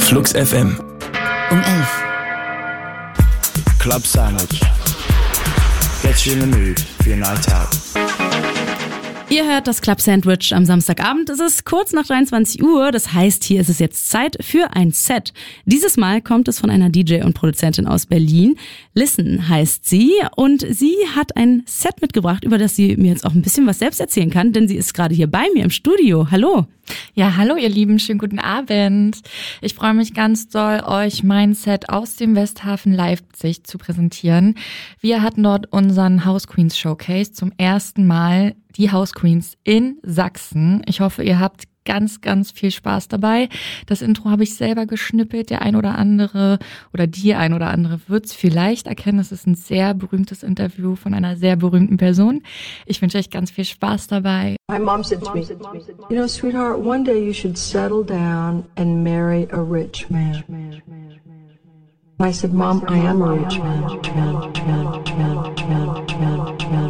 Flux FM. Um 11. Club Sandwich. Get you in the mood for your night out. Ihr hört das Club Sandwich am Samstagabend. Es ist kurz nach 23 Uhr, das heißt, hier ist es jetzt Zeit für ein Set. Dieses Mal kommt es von einer DJ und Produzentin aus Berlin. Listen heißt sie und sie hat ein Set mitgebracht, über das sie mir jetzt auch ein bisschen was selbst erzählen kann, denn sie ist gerade hier bei mir im Studio. Hallo. Ja, hallo ihr Lieben, schönen guten Abend. Ich freue mich ganz doll, euch mein Set aus dem Westhafen Leipzig zu präsentieren. Wir hatten dort unseren House Queens Showcase, zum ersten Mal die House Queens in Sachsen. Ich hoffe, ihr habt ganz, ganz viel Spaß dabei. Das Intro habe ich selber geschnippelt. Der ein oder andere oder die ein oder andere wird es vielleicht erkennen. Es ist ein sehr berühmtes Interview von einer sehr berühmten Person. Ich wünsche euch ganz viel Spaß dabei. My mom said to me, you know, sweetheart, one day you should settle down and marry a rich man. I said, Mom, I am a rich man.